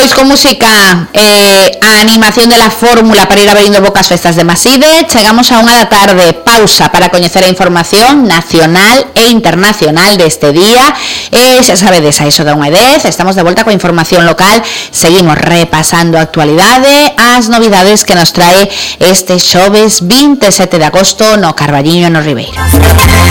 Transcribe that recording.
Pois con música a animación de la fórmula para ir abrindo boca ás festas de Maside. Chegamos a 1 da tarde, pausa para coñecer a información nacional e internacional deste día. Xa sabedes, a iso da 1:10 estamos de volta coa información local. Seguimos repasando a actualidade, as novidades que nos trae este xoves 27 de agosto no Carballiño, no Ribeiro.